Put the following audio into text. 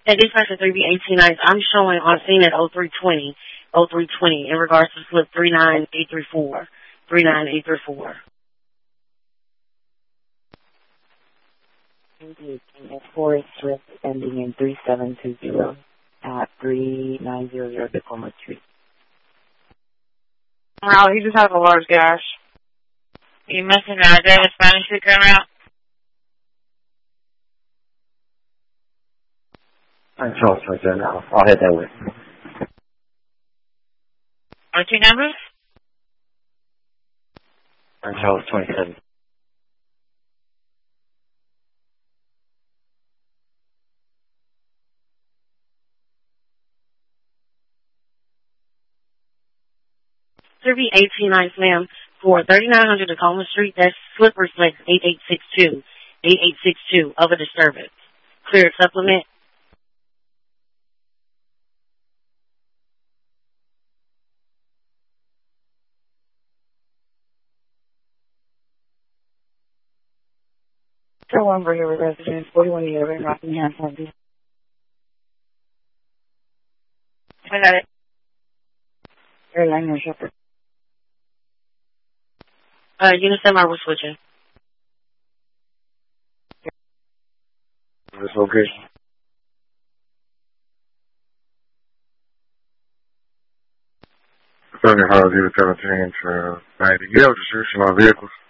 At dispatch at 3B18 I'm showing on scene at 0320 in regards to slip 39834. 39834. Indeed, and Forest slip ending in 3720 at 3900 Tacoma Street. Wow, he just has a large gash. You must have not a Spanish speaker route. I'm Charles right there now. I'll head that way. What's your numbers? I'm Charles 27. B18 ma'am, for 3900 Tacoma Street, that's slip reflects 8862 of a disturbance. Clear supplement. Still on for here residence, 41 years, Rockingham, County. I got it. Airline or Shepherd. Unison, we're switching. This location. Sunny Hollow 17 to 90. You have description on vehicles?